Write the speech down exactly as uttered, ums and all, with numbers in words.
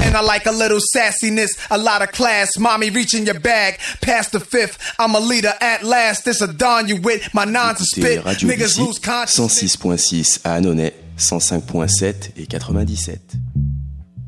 man, I like a little sassiness, a lot of class. Mommy reaching your bag, past the fifth. I'm a leader at last. This a dawn you with my nons to spit. Niggas lose consciousness. cent six point six à Annonay, cent cinq point sept et quatre-vingt-dix-sept.